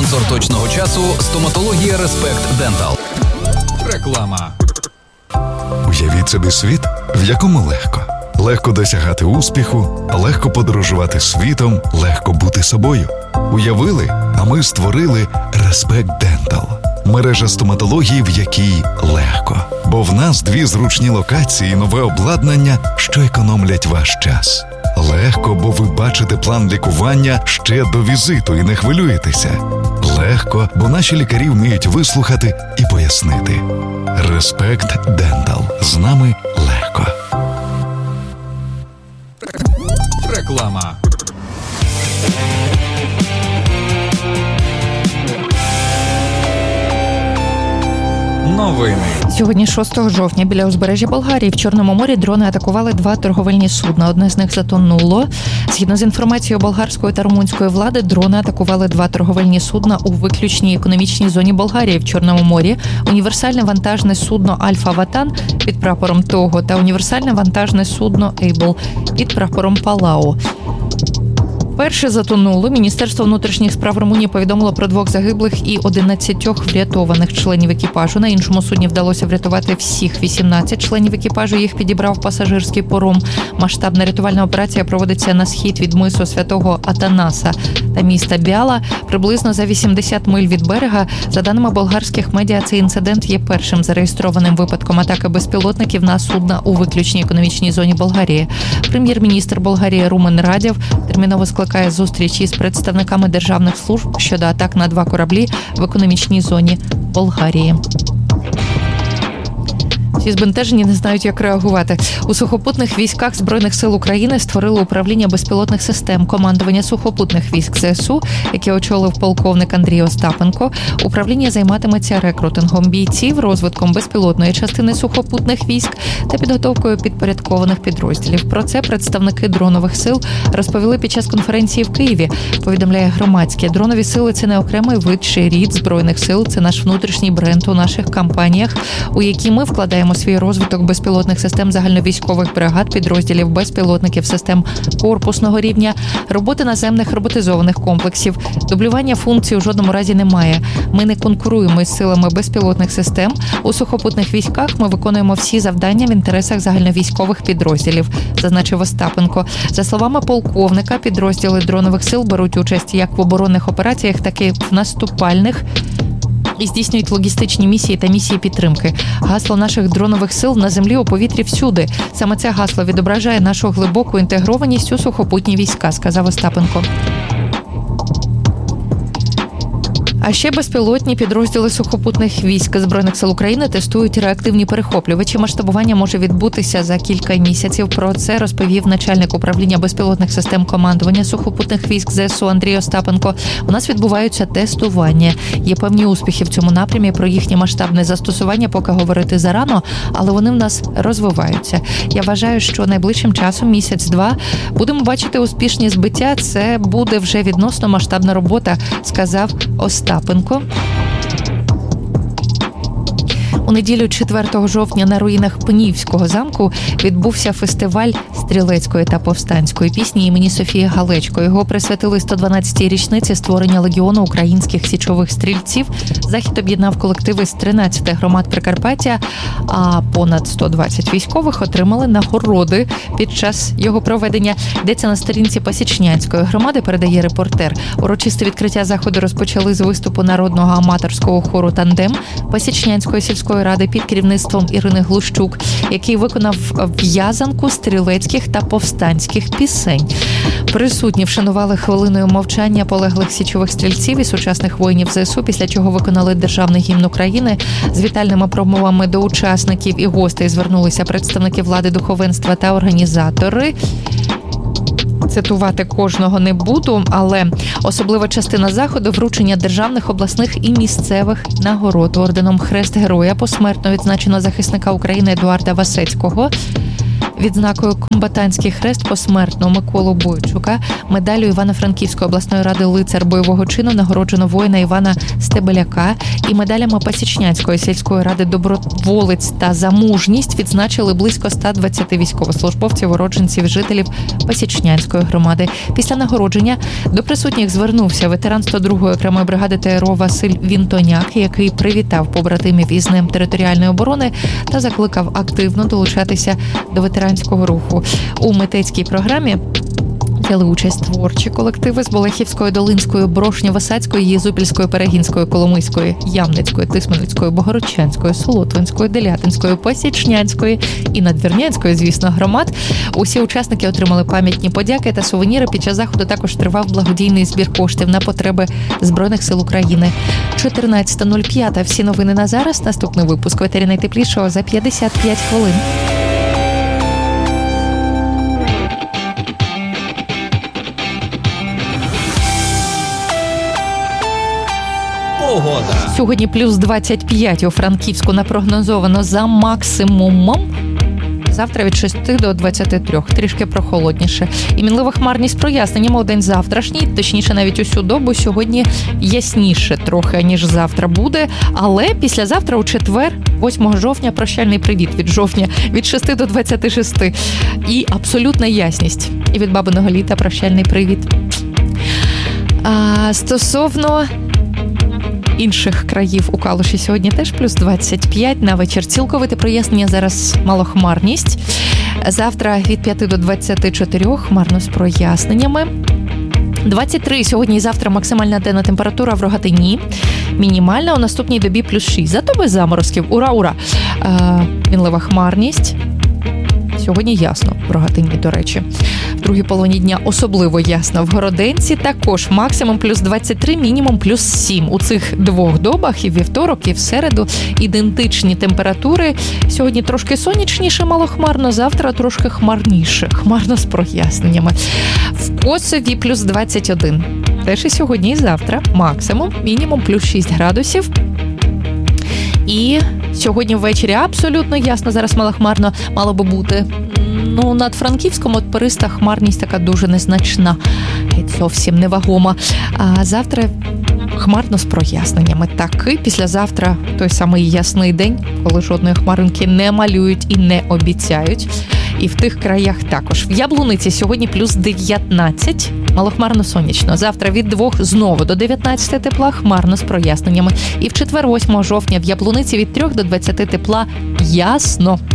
Спонсор точного часу – стоматологія Респект Дентал. Реклама. Уявіть собі світ, в якому легко. Легко досягати успіху, легко подорожувати світом, легко бути собою. Уявили, а ми створили Респект Дентал. Мережа стоматології, в якій легко. Бо в нас 2 зручні локації і нове обладнання, що економлять ваш час. Легко, бо ви бачите план лікування ще до візиту і не хвилюєтеся. Легко, бо наші лікарі вміють вислухати і пояснити. Респект Дентал. З нами легко. Реклама. Новини. Сьогодні, 6 жовтня, біля узбережжя Болгарії в Чорному морі дрони атакували 2 торговельні судна. Одне з них затонуло. Згідно з інформацією болгарської та румунської влади, дрони атакували 2 торговельні судна у виключній економічній зоні Болгарії в Чорному морі. Універсальне вантажне судно «Альфа Ватан» під прапором Того та універсальне вантажне судно «Ейбл» під прапором Палау. Перше затонуло. Міністерство внутрішніх справ Румунії повідомило про 2 загиблих і 11 врятованих членів екіпажу. На іншому судні вдалося врятувати всіх 18 членів екіпажу. Їх підібрав пасажирський паром. Масштабна рятувальна операція проводиться на схід від мису Святого Атанаса та міста Бяла, приблизно за 80 миль від берега. За даними болгарських медіа, цей інцидент є першим зареєстрованим випадком атаки безпілотників на судна у виключній економічній зоні Болгарії. Прем'єр-міністр Болгарії Румен Радєв терміново скликає зустрічі з представниками державних служб щодо атак на 2 кораблі в економічній зоні Болгарії. Всі збентежені, не знають, як реагувати. У сухопутних військах Збройних сил України створили управління безпілотних систем командування сухопутних військ ЗСУ, яке очолив полковник Андрій Остапенко. Управління займатиметься рекрутингом бійців, розвитком безпілотної частини сухопутних військ та підготовкою підпорядкованих підрозділів. Про це представники дронових сил розповіли під час конференції в Києві. Повідомляє Громадське. Дронові сили – це не окремий вид чи рід Збройних сил, це наш внутрішній бренд у наших кампаніях, у які ми вкладаємо свій розвиток безпілотних систем загальновійськових бригад, підрозділів безпілотників, систем корпусного рівня, роботи наземних роботизованих комплексів. Дублювання функцій у жодному разі немає. Ми не конкуруємо із силами безпілотних систем. У сухопутних військах ми виконуємо всі завдання в інтересах загальновійськових підрозділів, зазначив Остапенко. За словами полковника, підрозділи дронових сил беруть участь як в оборонних операціях, так і в наступальних і здійснюють логістичні місії та місії підтримки. Гасло наших дронових сил на землі, у повітрі, всюди. Саме це гасло відображає нашу глибоку інтегрованість у сухопутні війська, сказав Остапенко. А ще безпілотні підрозділи сухопутних військ Збройних сил України тестують реактивні перехоплювачі. Масштабування може відбутися за кілька місяців. Про це розповів начальник управління безпілотних систем командування сухопутних військ ЗСУ Андрій Остапенко. У нас відбуваються тестування. Є певні успіхи в цьому напрямі. Про їхнє масштабне застосування поки говорити зарано, але вони в нас розвиваються. Я вважаю, що найближчим часом, місяць-два, будемо бачити успішні збиття. Це буде вже відносно масштабна робота, сказав Остапенко. У неділю 4 жовтня на руїнах Пнівського замку відбувся фестиваль стрілецької та повстанської пісні імені Софії Галечко. Його присвятили 112-й річниці створення Легіону українських січових стрільців. Захід об'єднав колективи з 13 громад Прикарпаття, а понад 120 військових отримали нагороди під час його проведення. Йдеться на сторінці Пасічнянської громади, передає репортер. Урочисте відкриття заходу розпочали з виступу народного аматорського хору «Тандем» Пасічнянської сільської ради під керівництвом Ірини Глущук, який виконав в'язанку стрілецьких та повстанських пісень. Присутні вшанували хвилиною мовчання полеглих січових стрільців і сучасних воїнів ЗСУ, після чого виконали державний гімн України. З вітальними промовами до учасників і гостей звернулися представники влади, духовенства та організатори. Цитувати кожного не буду, але особлива частина заходу – вручення державних, обласних і місцевих нагород. Орденом Хрест Героя посмертно відзначено захисника України Едуарда Васецького. відзнакою «Комбатантський хрест» посмертно Миколу Бойчука, медаллю Івано-Франківської обласної ради «Лицар бойового чину» нагороджено воїна Івана Стебеляка і медалями Пасічнянської сільської ради «Доброволець» та «За мужність» відзначили близько 120 військовослужбовців, уродженців, жителів Пасічнянської громади. Після нагородження до присутніх звернувся ветеран 102-ї окремої бригади ТРО Василь Вінтоняк, який привітав побратимів із Днем територіальної оборони та закликав активно долучатися до ветеранського руху. У митецькій програмі взяли участь творчі колективи з Болехівської, Долинської, Брошньо-Висацької, Єзупільської, Перегінської, Коломийської, Ямницької, Тисменницької, Богородчанської, Солотвинської, Делятинської, Пасічнянської і Надвірнянської, звісно, громад. Усі учасники отримали пам'ятні подяки та сувеніри. Під час заходу також тривав благодійний збір коштів на потреби Збройних сил України. 14.05. Всі новини на зараз. Наступний випуск «Ветері найтеплішого» за 55 хвилин. Погода. Сьогодні плюс 25 у Франківську напрогнозовано за максимумом. Завтра від 6 до 23, трішки прохолодніше. І мінлива хмарність проясненнями у день завтрашній, точніше навіть усю добу, сьогодні ясніше трохи, ніж завтра буде. Але післязавтра у четвер, 8 жовтня, прощальний привіт від жовтня, від 6 до 26. І абсолютна ясність. І від бабиного літа прощальний привіт. Стосовно інших країв у Калуші сьогодні теж плюс 25, на вечір цілковите прояснення, зараз малохмарність. Завтра від 5 до 24, хмарно з проясненнями. 23 сьогодні і завтра максимальна денна температура в Рогатині, мінімальна у наступній добі плюс 6. Зато без заморозків. Ура, ура! Мінлива хмарність. Сьогодні ясно в Рогатині, до речі. В другій половині дня особливо ясно. В Городенці також максимум плюс 23, мінімум плюс 7. У цих двох добах, і в вівторок, і в середу, ідентичні температури. Сьогодні трошки сонячніше, малохмарно, завтра трошки хмарніше. Хмарно з проясненнями. В Косові плюс 21. Теж і сьогодні, і завтра. Максимум, мінімум плюс 6 градусів. І сьогодні ввечері абсолютно ясно, зараз малохмарно мало би бути. Над Франківськом от периста хмарність така дуже незначна, геть зовсім невагома. А завтра хмарно з проясненнями. Таки післязавтра той самий ясний день, коли жодної хмаринки не малюють і не обіцяють. І в тих краях також. В Яблуниці сьогодні плюс 19, малохмарно сонячно. Завтра від 2 знову до 19 тепла, хмарно з проясненнями. І в четвер, 8 жовтня, в Яблуниці від 3 до 20 тепла ясно.